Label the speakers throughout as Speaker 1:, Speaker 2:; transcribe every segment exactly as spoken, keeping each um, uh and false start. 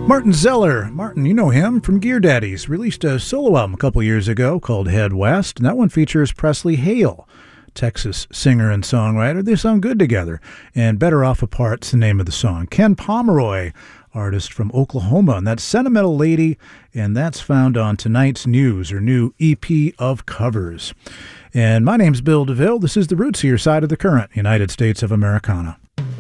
Speaker 1: Martin Zeller. Martin, you know him from Gear Daddies. Released a solo album a couple years ago called Head West, and that one features Presley Hale, Texas singer and songwriter. They sound good together. And Better Off Apart's the name of the song. Ken Pomeroy, artist from Oklahoma, and that's Sentimental Lady, and that's found on tonight's news, or new E P of covers. And my name's Bill DeVille. This is the Roots Here side of the current United States of Americana.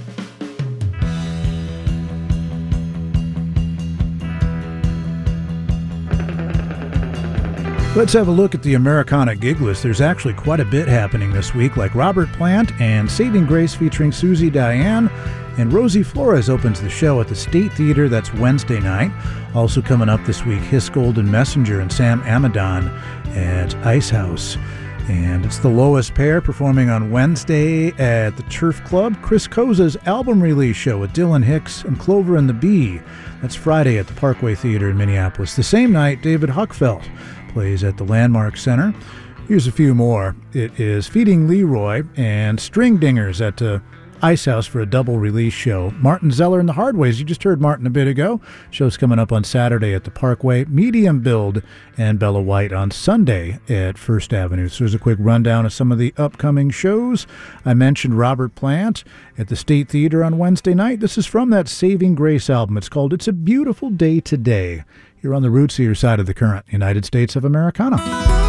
Speaker 1: Let's have a look at the Americana gig list. There's actually quite a bit happening this week, like Robert Plant and Saving Grace featuring Susie Diane, and Rosie Flores opens the show at the State Theater. That's Wednesday night. Also coming up this week, Hiss Golden Messenger and Sam Amadon at Ice House. And it's the Lowest Pair performing on Wednesday at the Turf Club. Chris Koza's album release show with Dylan Hicks and Clover and the Bee. That's Friday at the Parkway Theater in Minneapolis. The same night, David Huckfeld plays at the Landmark Center. Here's a few more. It is Feeding Leroy and String Dingers at uh, Ice House for a double release show. Martin Zeller and the Hardways. You just heard Martin a bit ago. Show's coming up on Saturday at the Parkway. Medium Build and Bella White on Sunday at First Avenue. So there's a quick rundown of some of the upcoming shows. I mentioned Robert Plant at the State Theater on Wednesday night. This is from that Saving Grace album. It's called It's a Beautiful Day Today. You're on the Roots Here side of the current United States of Americana.